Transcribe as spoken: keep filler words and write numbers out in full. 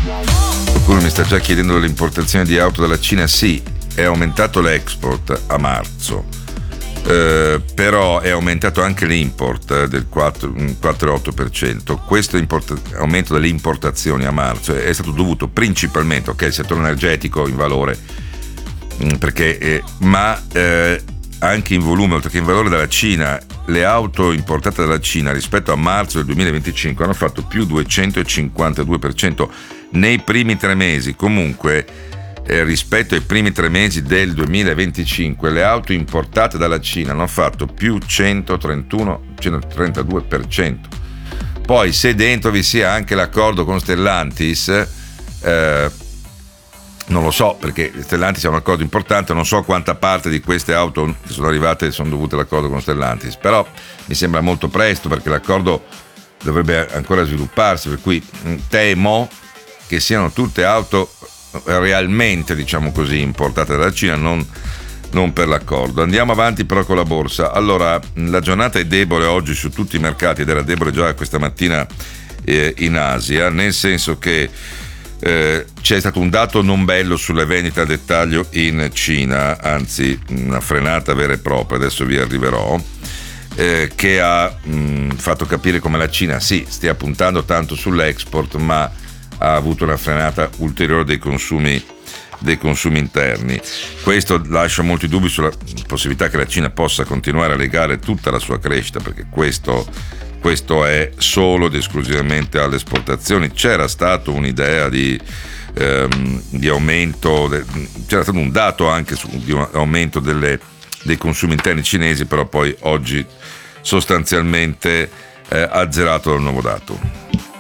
Qualcuno mi sta già chiedendo dell'importazione di auto dalla Cina. Sì, è aumentato l'export a marzo, eh, però è aumentato anche l'import del quattro virgola otto per cento. Questo import- aumento delle importazioni a marzo è stato dovuto principalmente, ok, al settore energetico in valore, perché eh, ma eh, anche in volume, oltre che in valore, dalla Cina. Le auto importate dalla Cina rispetto a marzo del duemilaventicinque hanno fatto più duecentocinquantadue per cento nei primi tre mesi. Comunque eh, rispetto ai primi tre mesi del duemilaventicinque le auto importate dalla Cina hanno fatto più centotrentuno centotrentadue per cento. Poi se dentro vi sia anche l'accordo con Stellantis, eh, non lo so, perché Stellantis è un accordo importante, non so quanta parte di queste auto che sono arrivate sono dovute all'accordo con Stellantis, però mi sembra molto presto perché l'accordo dovrebbe ancora svilupparsi, per cui temo che siano tutte auto realmente, diciamo così, importate dalla Cina, non, non per l'accordo. Andiamo avanti però con la borsa. Allora, la giornata è debole oggi su tutti i mercati ed era debole già questa mattina eh, in Asia, nel senso che Eh, c'è stato un dato non bello sulle vendite a dettaglio in Cina, anzi una frenata vera e propria, adesso vi arriverò, eh, che ha mh, fatto capire come la Cina sì stia puntando tanto sull'export, ma ha avuto una frenata ulteriore dei consumi dei consumi interni. Questo lascia molti dubbi sulla possibilità che la Cina possa continuare a legare tutta la sua crescita, perché questo questo è solo ed esclusivamente alle esportazioni. C'era stato un'idea di, ehm, di aumento, de, c'era stato un dato anche su, di un aumento delle, dei consumi interni cinesi, però poi oggi sostanzialmente eh, azzerato dal nuovo dato.